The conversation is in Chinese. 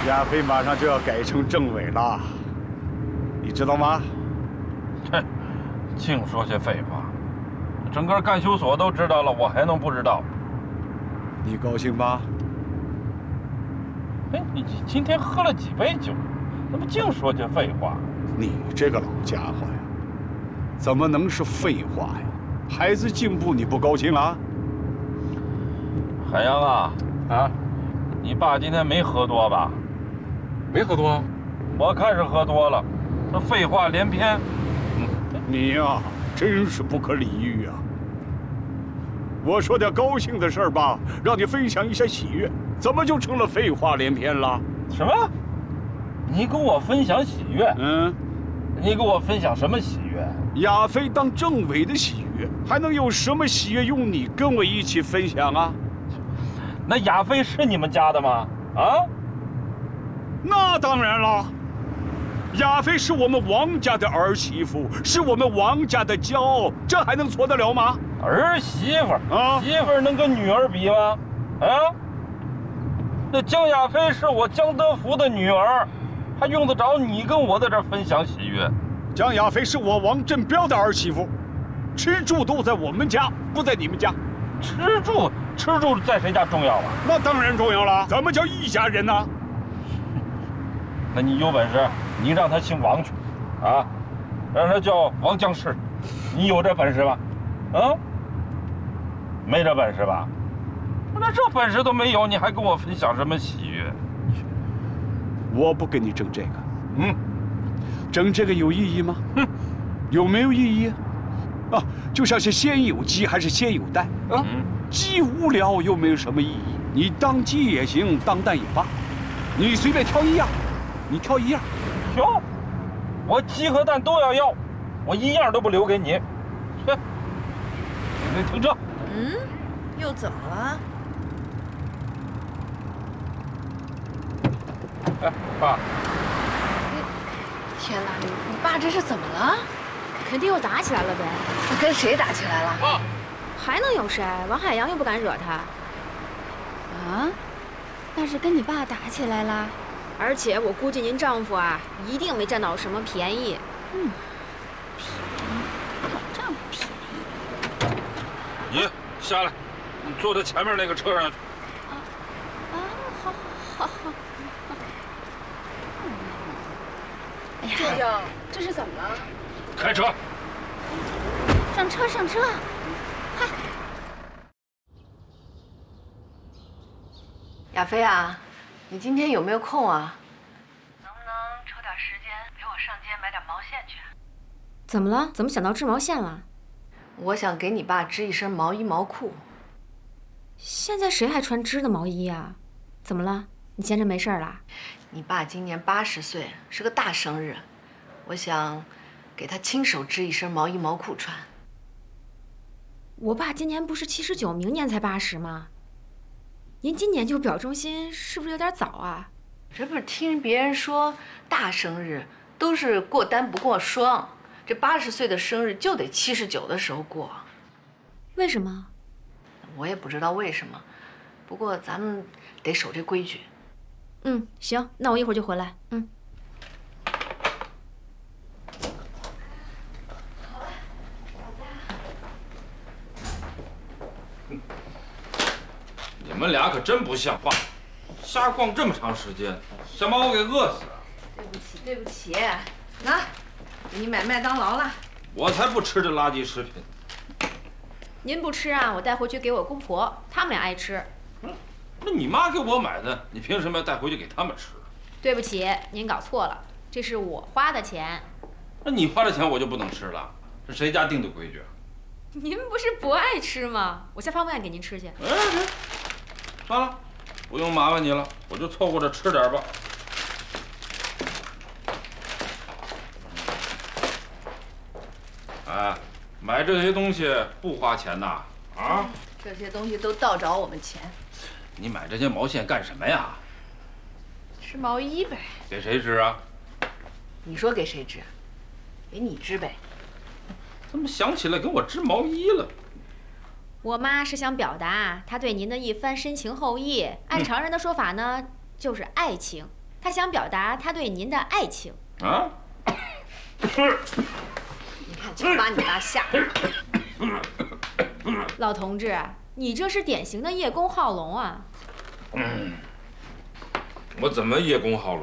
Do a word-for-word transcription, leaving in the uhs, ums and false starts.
亚飞马上就要改成政委了，你知道吗？ 哼，净说些废话，整个干休所都知道了，我还能不知道？ 你高兴吧？ 哎，你今天喝了几杯酒？怎么净说些废话？ 你这个老家伙呀，怎么能是废话呀？孩子进步你不高兴啊？ 海洋啊啊，你爸今天没喝多吧？ 没喝多， 我看是喝多了，这废话连篇。 嗯，你呀，真是不可理喻啊！我说点高兴的事儿吧，让你分享一下喜悦，怎么就成了废话连篇了？ 什么？你跟我分享喜悦？ 嗯， 你跟我分享什么喜悦？ 亚飞当政委的喜悦，还能有什么喜悦用你跟我一起分享啊？ 那亚飞是你们家的吗？啊？ 那当然了，亚飞是我们王家的儿媳妇，是我们王家的骄傲，这还能错得了吗？ 儿媳妇啊， 媳妇能跟女儿比吗？啊？那江亚飞是我江德福的女儿，还用得着你跟我在这儿分享喜悦？ 江亚飞是我王振彪的儿媳妇，吃住都在我们家，不在你们家。 吃住吃住在谁家重要啊？ 那当然重要了，咱们叫一家人呐。 那你有本事，你让他姓王去，啊，让他叫王江氏，你有这本事吗？啊，没这本事吧？那这本事都没有，你还跟我分享什么喜悦？ 我不跟你争这个， 嗯， 争这个有意义吗？ 哼， 有没有意义？啊，就像是先有鸡还是先有蛋啊？ 嗯， 鸡无聊又没有什么意义，你当鸡也行，当蛋也罢，你随便挑一样，你挑一样。 挑？我鸡和蛋都要要，我一样都不留给你。去，你停车。 嗯，又怎么了？ 哎，爸。 天哪，你你爸这是怎么了？ 肯定又打起来了呗。 他跟谁打起来了？ 爸， 还能有谁？王海洋又不敢惹他。 啊？那是跟你爸打起来了？ 而且我估计您丈夫啊，一定没占到什么便宜。 嗯，便宜，这么便宜？ 你下来，你坐在前面那个车上去。 啊啊，好，好，好。哎呀， 舅舅，这是怎么了？ 开车。 上车，上车，快！ 亚飞啊，你今天有没有空啊？ 能不能抽点时间陪我上街买点毛线去？ 怎么了？怎么想到织毛线了？ 我想给你爸织一身毛衣毛裤。 现在谁还穿织的毛衣啊？怎么了？你闲着没事啦？ 你爸今年八十岁，是个大生日，我想给他亲手织一身毛衣毛裤穿。 我爸今年不是七十九，明年才八十吗？您今年就表忠心，是不是有点早啊？ 这不是听别人说，大生日都是过单不过双，这八十岁的生日就得七十九的时候过。 为什么？ 我也不知道为什么，不过咱们得守这规矩。 嗯，行，那我一会儿就回来。嗯。 你们俩可真不像话，瞎逛这么长时间，想把我给饿死啊！ 对不起，对不起，拿，给你买麦当劳了。 我才不吃这垃圾食品。 您不吃啊，我带回去给我公婆，他们俩爱吃。 嗯，那你妈给我买的，你凭什么要带回去给他们吃？ 对不起，您搞错了，这是我花的钱。 那你花的钱我就不能吃了？是谁家定的规矩啊？ 您不是不爱吃吗？我下方饭给您吃去。 哎，算了，不用麻烦你了，我就凑合着吃点吧。哎，买这些东西不花钱呐？啊？ 这些东西都倒找我们钱。 你买这些毛线干什么呀？ 织毛衣呗。 给谁织啊？ 你说给谁织？给你织呗。 怎么想起来给我织毛衣了？ 我妈是想表达她对您的一番深情厚谊。按常人的说法呢，就是爱情。 他想表达他对您的爱情。 啊？ 你看，就把你妈吓的。 老同志，你这是典型的叶公好龙啊！ 嗯，我怎么叶公好龙